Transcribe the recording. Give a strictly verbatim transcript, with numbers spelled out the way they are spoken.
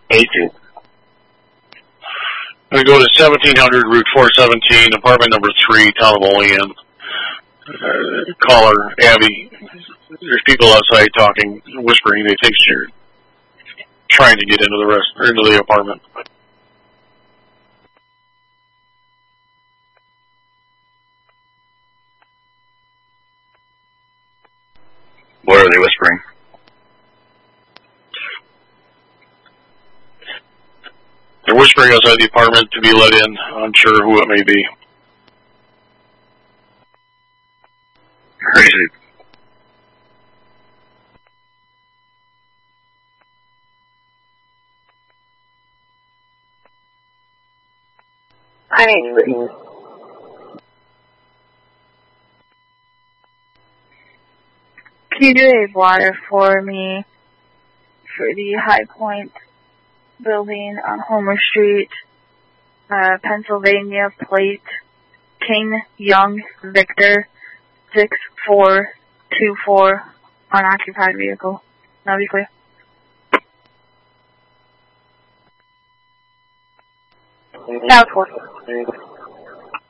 eighteen. I'm going to go to seventeen hundred Route four seventeen, apartment number three, town of Olean. Uh, caller, Abby. There's people outside talking, whispering. They think you're trying to get into the rest, or into the apartment. What are they whispering? They're whispering outside the apartment to be let in. Unsure who it may be. Crazy. I mean, can you do a blotter for me for the High Point building on Homer Street, uh, Pennsylvania, plate King Young Victor six four two four, unoccupied vehicle. That'll be clear. South four.